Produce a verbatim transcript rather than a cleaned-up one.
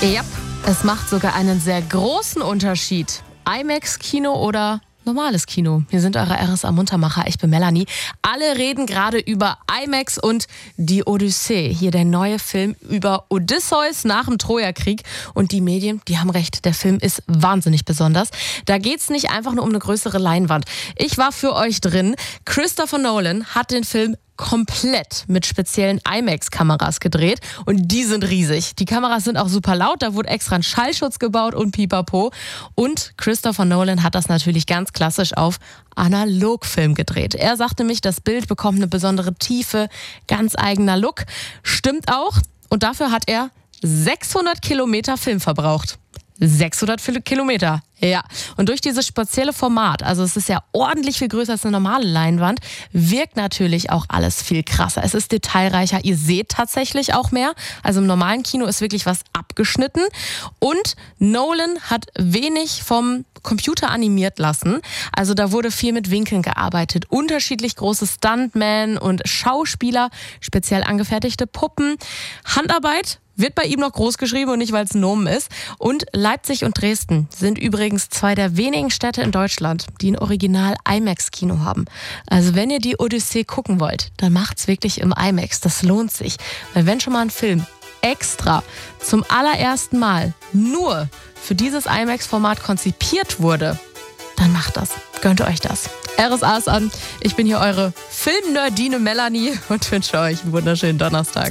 Ja, es macht sogar einen sehr großen Unterschied. IMAX-Kino oder normales Kino. Hier sind eure R S A-Muntermacher. Ich bin Melanie. Alle reden gerade über IMAX und die Odyssee. Hier der neue Film über Odysseus nach dem Trojakrieg. Und die Medien, die haben recht. Der Film ist wahnsinnig besonders. Da geht's nicht einfach nur um eine größere Leinwand. Ich war für euch drin. Christopher Nolan hat den Film komplett mit speziellen IMAX-Kameras gedreht und die sind riesig. Die Kameras sind auch super laut, da wurde extra ein Schallschutz gebaut und pipapo. Und Christopher Nolan hat das natürlich ganz klassisch auf Analogfilm gedreht. Er sagte nämlich, das Bild bekommt eine besondere Tiefe, ganz eigener Look. Stimmt auch. Und dafür hat er sechshundert Kilometer Film verbraucht. sechshundert Kilometer, ja. Und durch dieses spezielle Format, also es ist ja ordentlich viel größer als eine normale Leinwand, wirkt natürlich auch alles viel krasser. Es ist detailreicher, ihr seht tatsächlich auch mehr. Also im normalen Kino ist wirklich was abgeschnitten. Und Nolan hat wenig vom Computer animiert lassen. Also da wurde viel mit Winkeln gearbeitet. Unterschiedlich große Stuntmen und Schauspieler, speziell angefertigte Puppen. Handarbeit wird bei ihm noch groß geschrieben und nicht, weil es ein Nomen ist. Und Leipzig und Dresden sind übrigens zwei der wenigen Städte in Deutschland, die ein Original-IMAX-Kino haben. Also wenn ihr die Odyssee gucken wollt, dann macht's wirklich im IMAX. Das lohnt sich. Weil wenn schon mal ein Film extra zum allerersten Mal nur für dieses IMAX-Format konzipiert wurde, dann macht das. Gönnt euch das. R S A ist an. Ich bin hier eure Film-Nerdine Melanie und wünsche euch einen wunderschönen Donnerstag.